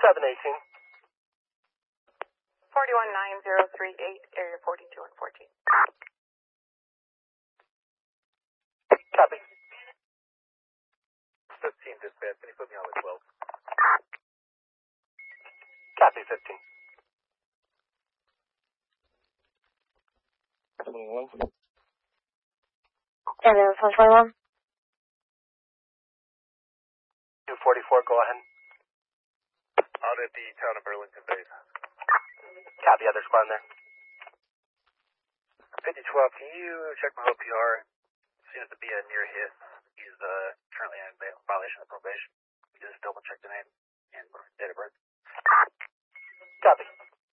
718. 419038, area 42 and 14. Copy. 15 dispatch, can you put me on with 12? Copy, 15. 21. Ambulance 121. 244, go ahead. Out at the town of Burlington base. Copy, other squad in there. 5012, can you check my OPR? Seems to be a near hit. He's currently in violation of probation. You just double check the name and date of birth. Copy.